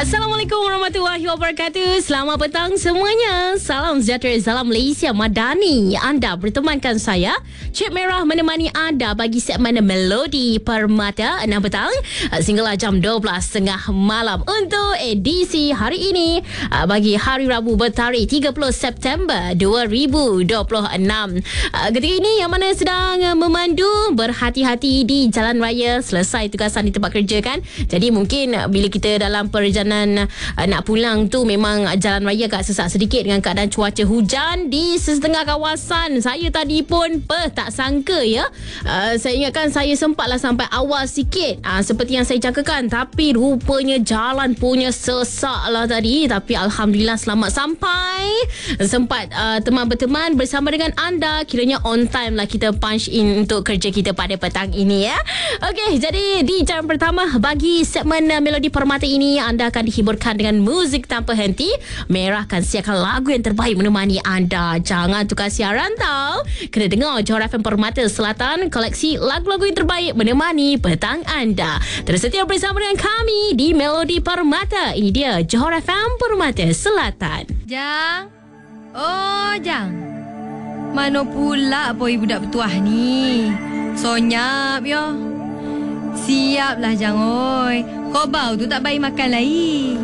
Assalamualaikum warahmatullahi wabarakatuh. Selamat petang semuanya. Salam sejahtera, salam Malaysia Madani. Anda bertemankan saya, Cik Merah, menemani anda bagi segmen Melodi Permata 6 petang sehinggalah jam 12.30 malam untuk edisi hari ini bagi hari Rabu bertarikh 30 September 2026. Ketika ini yang mana sedang memandu, berhati-hati di jalan raya selesai tugasan di tempat kerja kan. Jadi mungkin bila kita dalam perjalanan nak pulang tu memang jalan raya agak sesak sedikit dengan keadaan cuaca hujan di setengah kawasan. Saya tadi pun tak sangka ya. Saya ingatkan saya sempatlah sampai awal sikit seperti yang saya jangkakan, tapi rupanya jalan punya sesak lah tadi. Tapi Alhamdulillah selamat sampai. Sempat berteman bersama dengan anda. Kiranya on time lah kita punch in untuk kerja kita pada petang ini ya. Okey, jadi di jam pertama bagi segmen Melodi Permata ini anda akan dihiburkan dengan muzik tanpa henti. Merah akan siarkan lagu yang terbaik menemani anda. Jangan tukar siaran tau. Kena dengar Johor FM Permata Selatan, koleksi lagu-lagu yang terbaik menemani petang anda. Terus setia bersama dengan kami di Melodi Permata. Ini dia Johor FM Permata Selatan. Jang. Oh, Jang. Mana pula boy budak petuah ni? Sonyap yo. Siaplah Jang oi. Kau bau tu tak baik makan lagi.